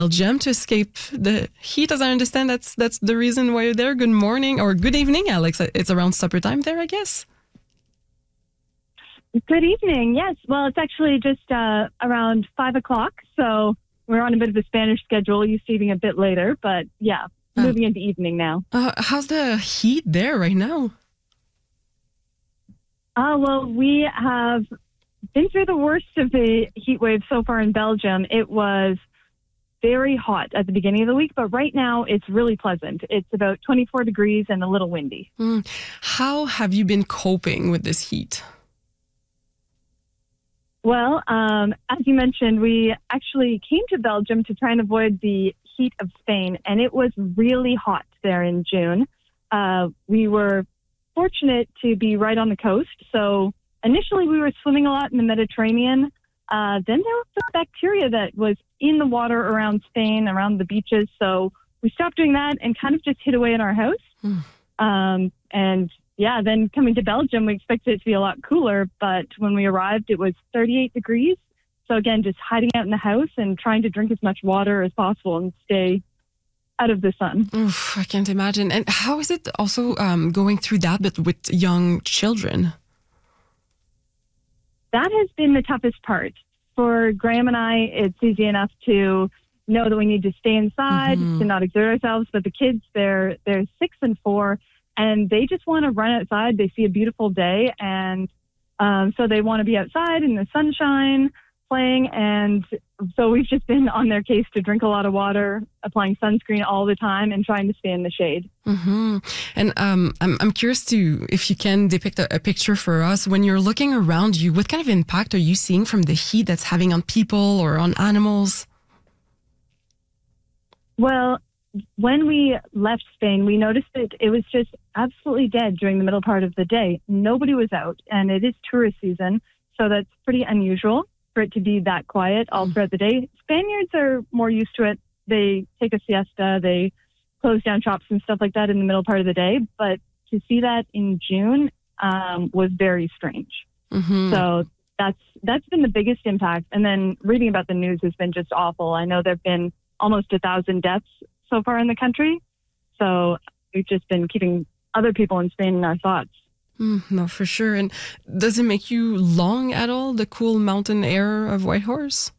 Belgium to escape the heat. As I understand, that's the reason why you're there. Good morning or good evening, Alex. It's around supper time there, I guess. Good evening. Yes. Well, it's actually just around 5 o'clock. So we're on a bit of a Spanish schedule, used to eating a bit later. But yeah, moving into evening now. How's the heat there right now? Well, we have been through the worst of the heat wave so far in Belgium. It was very hot at the beginning of the week, but right now it's really pleasant. It's about 24 degrees and a little windy. How have you been coping with this heat? Well, as you mentioned, we actually came to Belgium to try and avoid the heat of Spain, and it was really hot there in June. We were fortunate to be right on the coast, so initially we were swimming a lot in the Mediterranean. Then there was some bacteria that was in the water around Spain, around the beaches, so we stopped doing that and kind of just hid away in our house. And yeah, then coming to Belgium, we expected it to be a lot cooler, but when we arrived, it was 38 degrees. So again, just hiding out in the house and trying to drink as much water as possible and stay out of the sun. Oof, I can't imagine. And how is it also going through that, but with young children? That has been the toughest part. For Graham and I, it's easy enough to know that we need to stay inside, to not exert ourselves. But the kids, they're 6 and 4, and they just want to run outside. They see a beautiful day, and so they want to be outside in the sunshine, playing. And so we've just been on their case to drink a lot of water, applying sunscreen all the time, and trying to stay in the shade. And I'm curious if you can depict a picture for us. When you're looking around you, what kind of impact are you seeing from the heat that's having on people or on animals? Well, when we left Spain, we noticed that it was just absolutely dead during the middle part of the day. Nobody was out, and it is tourist season, so that's pretty unusual for it to be that quiet all throughout the day. Spaniards are more used to it. They take a siesta, they close down shops and stuff like that in the middle part of the day. But to see that in June was very strange. So that's been the biggest impact. And then reading about the news has been just awful. I know there have been almost 1,000 deaths so far in the country. So we've just been keeping other people in Spain in our thoughts. No, for sure. And does it make you long at all, the cool mountain air of Whitehorse?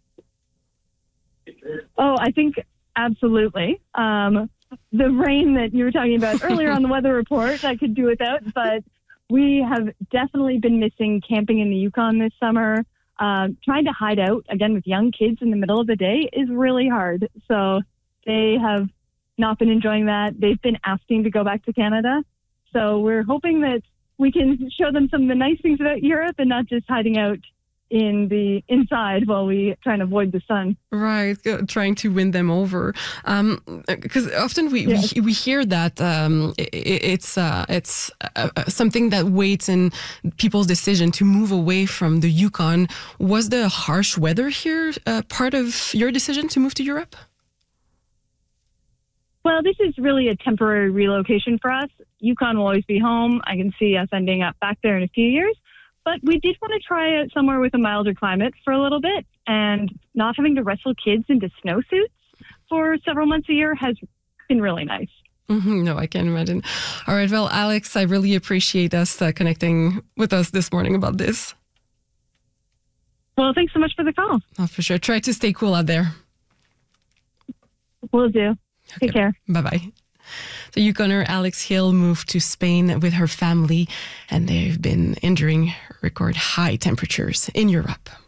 Oh, I think absolutely. The rain that you were talking about earlier on the weather report, I could do without, but we have definitely been missing camping in the Yukon this summer. Trying to hide out, again, with young kids in the middle of the day is really hard. So they have not been enjoying that. They've been asking to go back to Canada. So we're hoping that we can show them some of the nice things about Europe and not just hiding out in the inside while we try and avoid the sun. Right, trying to win them over. Because often we hear that it's something that weighs in people's decision to move away from the Yukon. Was the harsh weather here part of your decision to move to Europe? Well, this is really a temporary relocation for us. Yukon will always be home. I can see us ending up back there in a few years. But we did want to try out somewhere with a milder climate for a little bit, and not having to wrestle kids into snowsuits for several months a year has been really nice. No, I can imagine. All right, well, Alex, I really appreciate us connecting with us this morning about this. Well, thanks so much for the call. Oh, for sure. Try to stay cool out there. Will do. Okay. Take care. Bye-bye. The Yukoner Alex Hill moved to Spain with her family, and they've been enduring record high temperatures in Europe.